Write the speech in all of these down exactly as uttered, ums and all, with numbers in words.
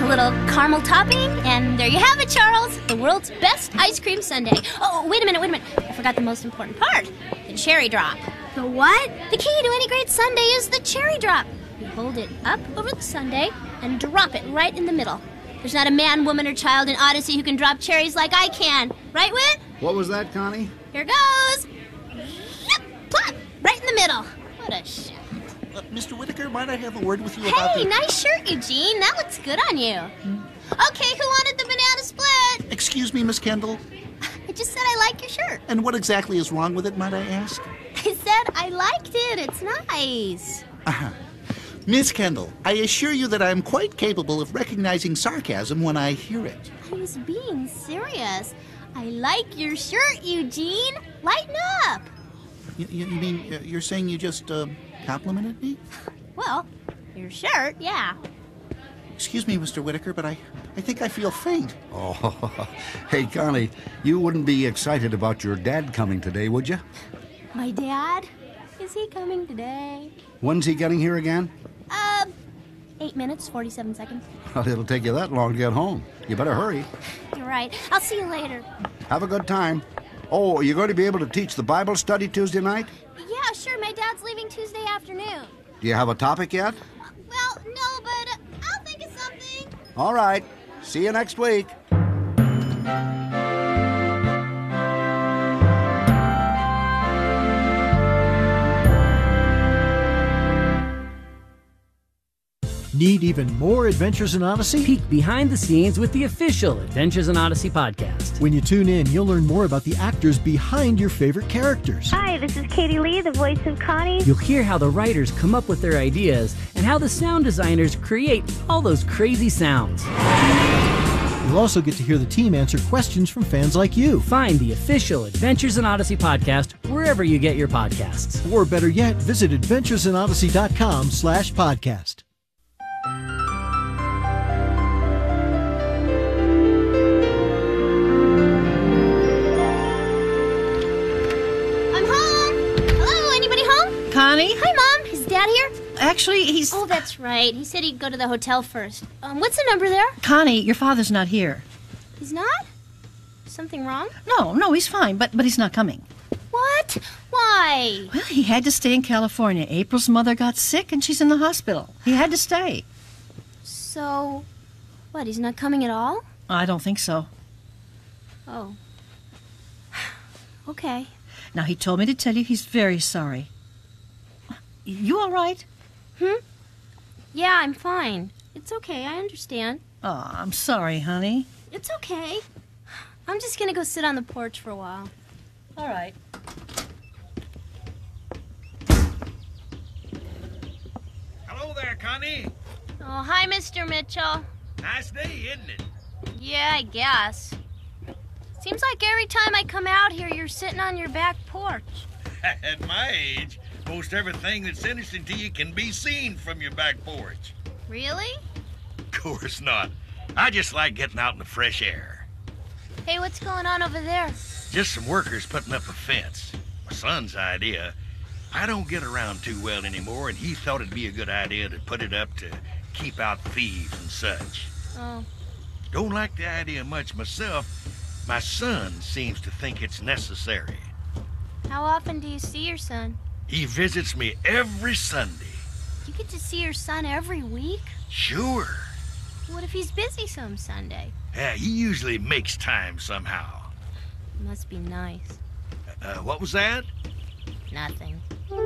little caramel topping, and there you have it, Charles. The world's best ice cream sundae. Oh, wait a minute, wait a minute. I forgot the most important part. The cherry drop. The what? The key to any great sundae is the cherry drop. You hold it up over the sundae and drop it right in the middle. There's not a man, woman, or child in Odyssey who can drop cherries like I can. Right, Whit? What was that, Connie? Here goes. Yep, plop, right in the middle. What a shot. Uh, Mister Whitaker, might I have a word with you about Hey, the... nice shirt, Eugene. That looks good on you. Okay, who wanted the banana split? Excuse me, Miss Kendall. I just said I like your shirt. And what exactly is wrong with it, might I ask? I said I liked it. It's nice. Uh-huh. Miss Kendall, I assure you that I am quite capable of recognizing sarcasm when I hear it. I was being serious. I like your shirt, Eugene. Lighten up. You, you, you mean uh, you're saying you just uh, complimented me? Well, your shirt, yeah. Excuse me, Mister Whitaker, but I, I think I feel faint. Oh, hey, Connie, you wouldn't be excited about your dad coming today, would you? My dad? Is he coming today? When's he getting here again? Uh, eight minutes, forty-seven seconds. Well, it'll take you that long to get home. You better hurry. You're right. I'll see you later. Have a good time. Oh, are you going to be able to teach the Bible study Tuesday night? Yeah, sure. My dad's leaving Tuesday afternoon. Do you have a topic yet? Well, no, but uh, I'll think of something. All right. See you next week. Need even more Adventures in Odyssey? Peek behind the scenes with the official Adventures in Odyssey podcast. When you tune in, you'll learn more about the actors behind your favorite characters. Hi, this is Katie Lee, the voice of Connie. You'll hear how the writers come up with their ideas and how the sound designers create all those crazy sounds. You'll also get to hear the team answer questions from fans like you. Find the official Adventures in Odyssey podcast wherever you get your podcasts. Or better yet, visit adventuresinodyssey.com slash podcast. Connie? Hi, Mom. Is Dad here? Actually, he's... Oh, that's right. He said he'd go to the hotel first. Um, what's the number there? Connie, your father's not here. He's not? Something wrong? No, no, he's fine, but, but he's not coming. What? Why? Well, he had to stay in California. April's mother got sick, and she's in the hospital. He had to stay. So, what, he's not coming at all? I don't think so. Oh. Okay. Now, he told me to tell you he's very sorry. You all right? Hmm? Yeah, I'm fine. It's okay, I understand. Oh, I'm sorry, honey. It's okay. I'm just gonna go sit on the porch for a while. All right. Hello there, Connie. Oh, hi, Mister Mitchell. Nice day, isn't it? Yeah, I guess. Seems like every time I come out here, you're sitting on your back porch. At my age, most everything that's interesting to you can be seen from your back porch. Really? Of course not. I just like getting out in the fresh air. Hey, what's going on over there? Just some workers putting up a fence. My son's idea. I don't get around too well anymore, and he thought it'd be a good idea to put it up to keep out thieves and such. Oh. Don't like the idea much myself. My son seems to think it's necessary. How often do you see your son? He visits me every Sunday. You get to see your son every week? Sure. What if he's busy some Sunday? Yeah, he usually makes time somehow. Must be nice. Uh, what was that? Nothing.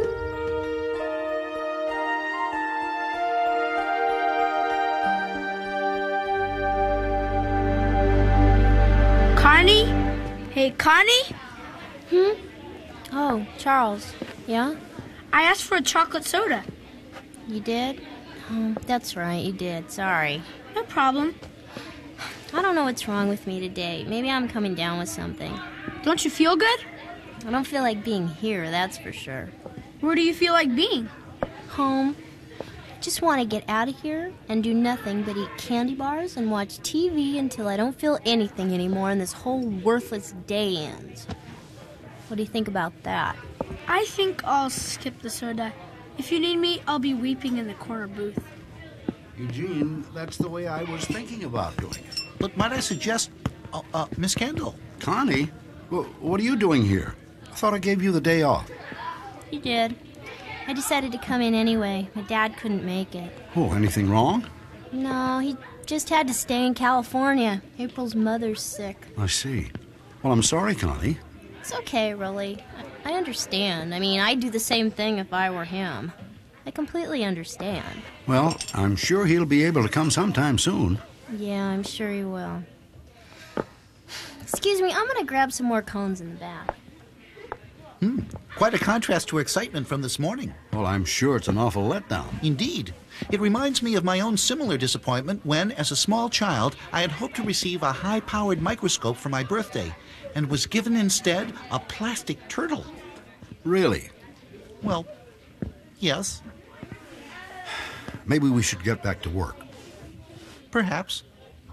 Connie? Hey, Connie? Hmm? Oh, Charles. Yeah? I asked for a chocolate soda. You did? Oh, that's right, you did. Sorry. No problem. I don't know what's wrong with me today. Maybe I'm coming down with something. Don't you feel good? I don't feel like being here, that's for sure. Where do you feel like being? Home. Just want to get out of here and do nothing but eat candy bars and watch T V until I don't feel anything anymore and this whole worthless day ends. What do you think about that? I think I'll skip the soda. If you need me, I'll be weeping in the corner booth. Eugene, that's the way I was thinking about doing it. But might I suggest, uh, uh, Miss Kendall? Connie? Well, what are you doing here? I thought I gave you the day off. You did. I decided to come in anyway. My dad couldn't make it. Oh, anything wrong? No, he just had to stay in California. April's mother's sick. I see. Well, I'm sorry, Connie. It's okay, really. I, I understand. I mean, I'd do the same thing if I were him. I completely understand. Well, I'm sure he'll be able to come sometime soon. Yeah, I'm sure he will. Excuse me, I'm going to grab some more cones in the back. Hmm. Quite a contrast to excitement from this morning. Well, I'm sure it's an awful letdown. Indeed. It reminds me of my own similar disappointment when, as a small child, I had hoped to receive a high-powered microscope for my birthday and was given instead a plastic turtle. Really? Well, yes. Maybe we should get back to work. Perhaps.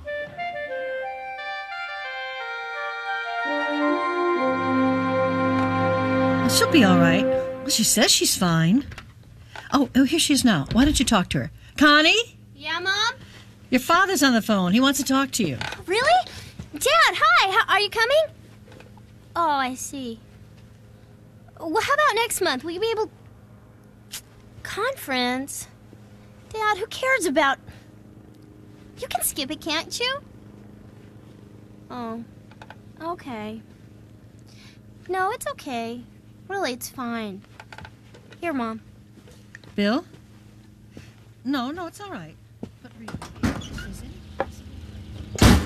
She'll be all right. Well, she says she's fine. Oh, oh, here she is now. Why don't you talk to her? Connie? Yeah, Mom? Your father's on the phone. He wants to talk to you. Really? Dad, hi. How, are you coming? Oh, I see. Well, how about next month? Will you be able... Conference? Dad, who cares about... You can skip it, can't you? Oh, okay. No, it's okay. Really, it's fine. Here, Mom. Bill? No, no, it's all right. But really, is it?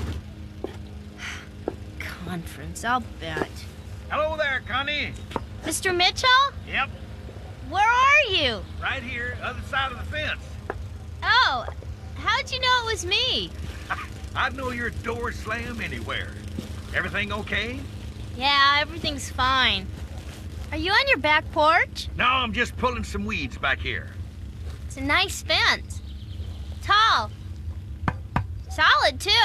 Conference, I'll bet. Hello there, Connie. Mister Mitchell? Yep, Where are you? right here, other side of the fence. Oh, how'd you know it was me? I'd know your door slam anywhere. Everything okay? Yeah, everything's fine. Are you on your back porch? No, I'm just pulling some weeds back here. It's a nice fence. Tall. Solid, too.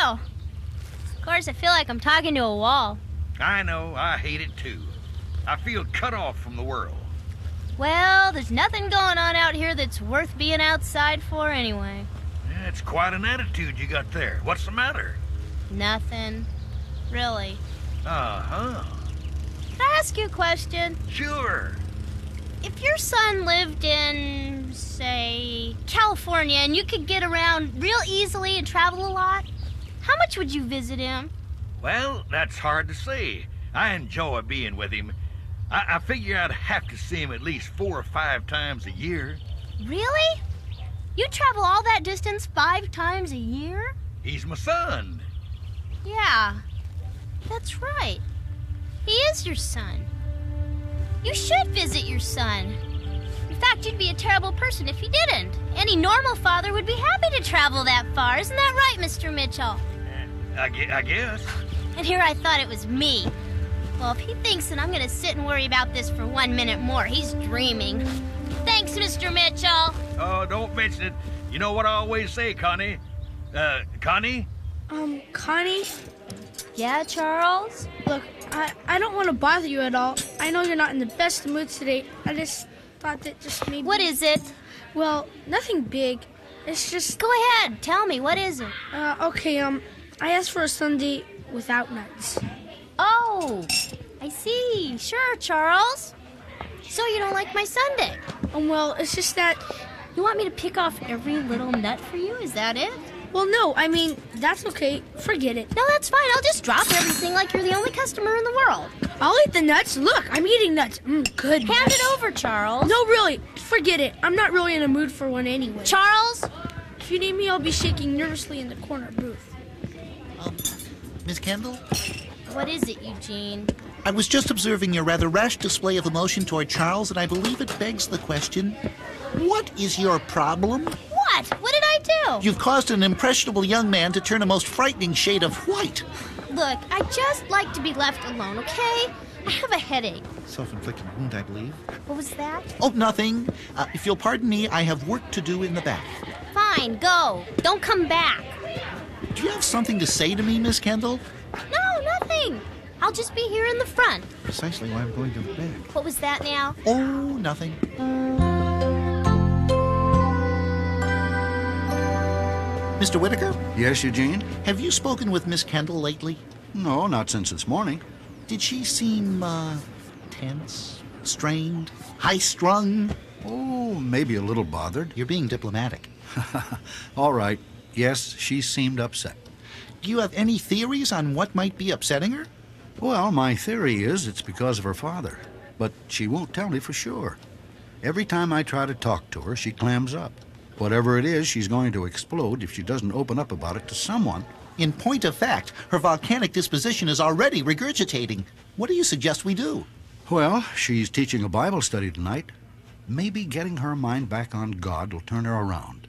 Of course, I feel like I'm talking to a wall. I know, I hate it too. I feel cut off from the world. Well, there's nothing going on out here that's worth being outside for anyway. Yeah, it's quite an attitude you got there. What's the matter? Nothing. Really. Uh-huh. Can I ask you a question? Sure. If your son lived in, say, California, and you could get around real easily and travel a lot, how much would you visit him? Well, that's hard to say. I enjoy being with him. I, I figure I'd have to see him at least four or five times a year. Really? You travel all that distance five times a year? He's my son. Yeah, that's right. He is your son. You should visit your son. In fact, you'd be a terrible person if you didn't. Any normal father would be happy to travel that far. Isn't that right, Mister Mitchell? I, gue- I guess. And here I thought it was me. Well, if he thinks that I'm going to sit and worry about this for one minute more, he's dreaming. Thanks, Mister Mitchell. Oh, don't mention it. You know what I always say, Connie? Uh, Connie? Um, Connie? Yeah, Charles? Look, I, I don't want to bother you at all. I know you're not in the best mood today. I just thought that just maybe... What is it? Well, nothing big. It's just... Go ahead. Tell me. What is it? Uh, okay, um, I asked for a Sunday without nuts. Oh, I see. Sure, Charles. So you don't like my sundae? Um, well, it's just that... You want me to pick off every little nut for you? Is that it? Well, no, I mean, that's okay. Forget it. No, that's fine. I'll just drop everything like you're the only customer in the world. I'll eat the nuts. Look, I'm eating nuts. Mm, good. Hand nuts. it over, Charles. No, really. Forget it. I'm not really in a mood for one anyway. Charles? If you need me, I'll be shaking nervously in the corner booth. Um, Miss Kendall? What is it, Eugene? I was just observing your rather rash display of emotion toward Charles, and I believe it begs the question, what is your problem? What? What did I do? You've caused an impressionable young man to turn a most frightening shade of white. Look, I just like to be left alone, okay? I have a headache. Self-inflicted wound, I believe. What was that? Oh, nothing. Uh, if you'll pardon me, I have work to do in the back. Fine, go. Don't come back. Do you have something to say to me, Miss Kendall? No, nothing. I'll just be here in the front. Precisely why I'm going to the back. What was that now? Oh, nothing. Mister Whitaker, Yes, Eugene? have you spoken with Miss Kendall lately? No, not since this morning. Did she seem, uh, tense, strained, high-strung? Oh, maybe a little bothered. You're being diplomatic. All right. Yes, she seemed upset. Do you have any theories on what might be upsetting her? Well, my theory is it's because of her father, but she won't tell me for sure. Every time I try to talk to her, she clams up. Whatever it is, she's going to explode if she doesn't open up about it to someone. In point of fact, her volcanic disposition is already regurgitating. What do you suggest we do? Well, she's teaching a Bible study tonight. Maybe getting her mind back on God will turn her around.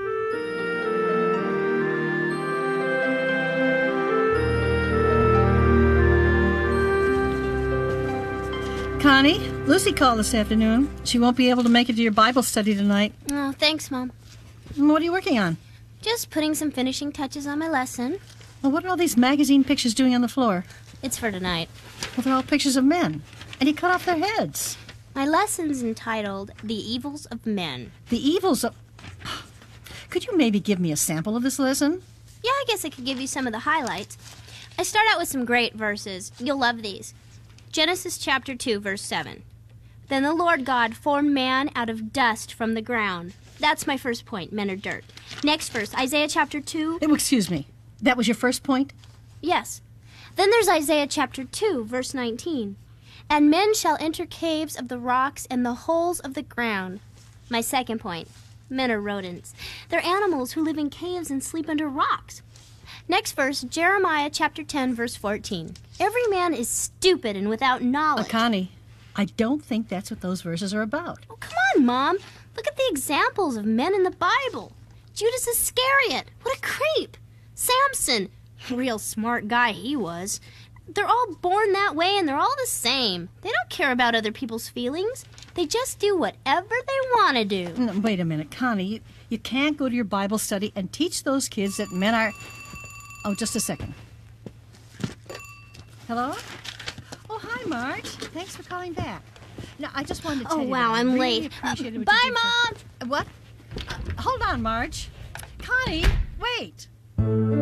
Connie, Lucy called this afternoon. She won't be able to make it to your Bible study tonight. Oh, thanks, Mom. What are you working on? Just putting some finishing touches on my lesson. Well, what are all these magazine pictures doing on the floor? It's for tonight. Well, they're all pictures of men. And he cut off their heads. My lesson's entitled The Evils of Men. The evils of... Could you maybe give me a sample of this lesson? Yeah, I guess I could give you some of the highlights. I start out with some great verses. You'll love these. Genesis chapter two, verse seven. Then the Lord God formed man out of dust from the ground. That's my first point. Men are dirt. Next verse, Isaiah chapter two. Oh, excuse me. That was your first point? Yes. Then there's Isaiah chapter two, verse nineteen. And men shall enter caves of the rocks and the holes of the ground. My second point. Men are rodents. They're animals who live in caves and sleep under rocks. Next verse, Jeremiah chapter ten, verse fourteen. Every man is stupid and without knowledge. Uh, Connie, I don't think that's what those verses are about. Oh, come on, Mom. Look at the examples of men in the Bible. Judas Iscariot. What a creep. Samson. Real smart guy he was. They're all born that way and they're all the same. They don't care about other people's feelings. They just do whatever they want to do. No, wait a minute, Connie. You, you can't go to your Bible study and teach those kids that men are... Oh, just a second. Hello? Oh, hi, Marge. Thanks for calling back. Now, I just wanted to tell Oh, you wow, that I I'm really late. appreciated Uh, what bye, you did for- Mom. What? Uh, hold on, Marge. Connie, wait.